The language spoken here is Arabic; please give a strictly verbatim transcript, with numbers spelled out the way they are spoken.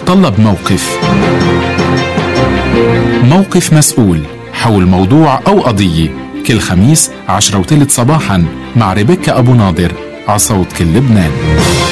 بتتطلب موقف موقف مسؤول حول موضوع أو قضية، كل خميس عشرة وثلث صباحا مع ريبيكا أبو ناظر على صوت كل لبنان.